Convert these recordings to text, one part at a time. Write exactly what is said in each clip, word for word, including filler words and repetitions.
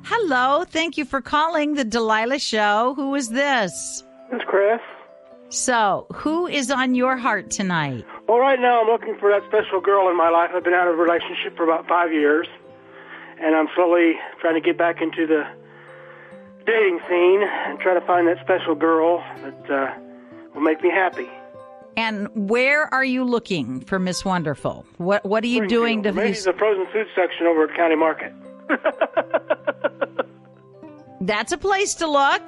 Hello. Thank you for calling the Delilah Show. Who is this? It's Chris. So, who is on your heart tonight? Well, right now I'm looking for that special girl in my life. I've been out of a relationship for about five years, and I'm slowly trying to get back into the dating scene and try to find that special girl that uh, will make me happy. And where are you looking for Miss Wonderful? What What are you doing to? Maybe the frozen food section over at County Market. That's a place to look.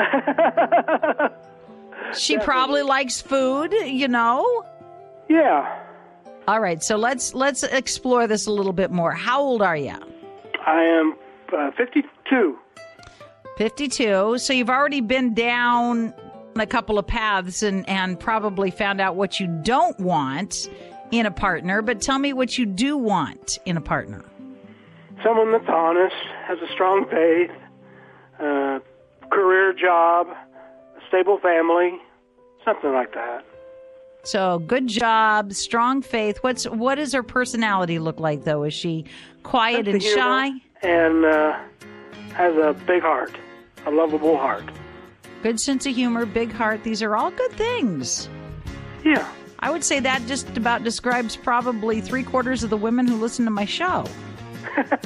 She Definitely. probably likes food, you know. Yeah. All right, so let's let's explore this a little bit more. How old are you? I am uh, fifty-two. fifty-two. So you've already been down a couple of paths and, and probably found out what you don't want in a partner. But tell me what you do want in a partner. Someone that's honest, has a strong faith, uh, career job, a stable family, something like that. So good job, strong faith. What's what does her personality look like, though? Is she quiet Sense and of shy? humor and uh, has a big heart, a lovable heart. Good sense of humor, big heart. These are all good things. Yeah. I would say that just about describes probably three quarters of the women who listen to my show.